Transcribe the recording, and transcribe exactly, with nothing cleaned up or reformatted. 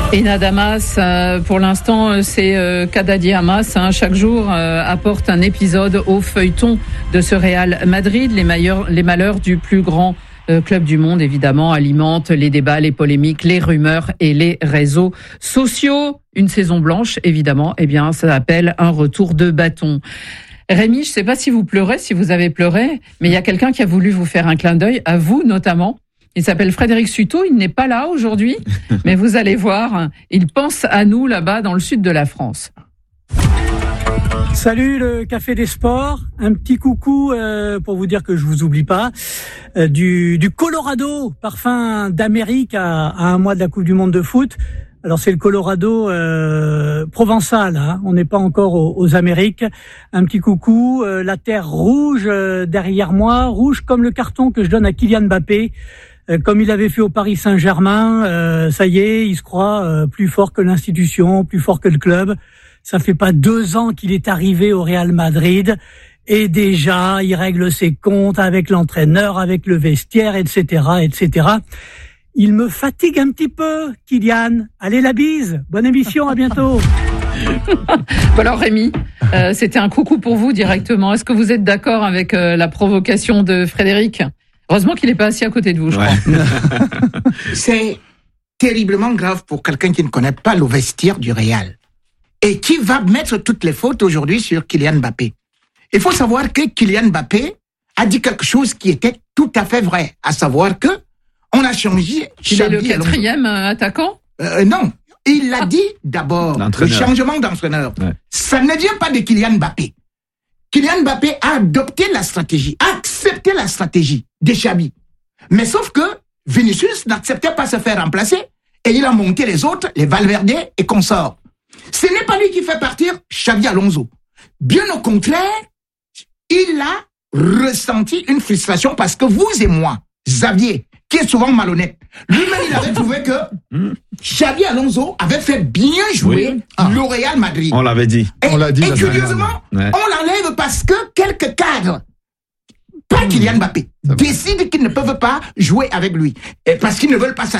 Et Nadamas, euh, pour l'instant, c'est euh, Kadadi Hamas. Hein, chaque jour euh, apporte un épisode au feuilleton de ce Real Madrid. Les, meilleurs, les malheurs du plus grand euh, club du monde, évidemment, alimentent les débats, les polémiques, les rumeurs et les réseaux sociaux. Une saison blanche, évidemment, eh bien, ça appelle un retour de bâton. Rémi, je ne sais pas si vous pleurez, si vous avez pleuré, mais il y a quelqu'un qui a voulu vous faire un clin d'œil, à vous notamment. Il s'appelle Frédéric Suto, il n'est pas là aujourd'hui, mais vous allez voir, il pense à nous là-bas dans le sud de la France. Salut le Café des Sports, un petit coucou euh, pour vous dire que je vous oublie pas, euh, du, du Colorado, parfum d'Amérique à, à un mois de la Coupe du Monde de foot. Alors c'est le Colorado euh, provençal, hein. On n'est pas encore aux, aux Amériques. Un petit coucou, euh, la terre rouge euh, derrière moi, rouge comme le carton que je donne à Kylian Mbappé. Comme il avait fait au Paris Saint-Germain, euh, ça y est, il se croit euh, plus fort que l'institution, plus fort que le club. Ça fait pas deux ans qu'il est arrivé au Real Madrid et déjà il règle ses comptes avec l'entraîneur, avec le vestiaire, et cetera, et cetera. Il me fatigue un petit peu, Kylian. Allez, la bise. Bonne émission, à bientôt. Bon alors Rémi, euh, c'était un coucou pour vous directement. Est-ce que vous êtes d'accord avec euh, la provocation de Frédéric ? Heureusement qu'il n'est pas assis à côté de vous, je ouais. crois. C'est terriblement grave pour quelqu'un qui ne connaît pas le vestiaire du Real et qui va mettre toutes les fautes aujourd'hui sur Kylian Mbappé. Il faut savoir que Kylian Mbappé a dit quelque chose qui était tout à fait vrai, à savoir que on a changé. Il est le quatrième attaquant ? euh, Non, il l'a dit d'abord. Le changement d'entraîneur. Ouais. Ça ne vient pas de Kylian Mbappé. Kylian Mbappé a adopté la stratégie, a accepté la stratégie de Xavi. Mais sauf que Vinicius n'acceptait pas de se faire remplacer et il a monté les autres, les Valverde et consorts. Ce n'est pas lui qui fait partir Xavi Alonso. Bien au contraire, il a ressenti une frustration parce que vous et moi, Xavier, qui est souvent malhonnête, lui-même il avait trouvé que Xavi Alonso avait fait bien jouer oui. ah. le Real Madrid. On l'avait dit. Et, on l'a dit. Et curieusement, ouais. on l'enlève parce que quelques cadres, pas Kylian Mbappé, décident qu'ils ne peuvent pas jouer avec lui. Et parce qu'ils ne veulent pas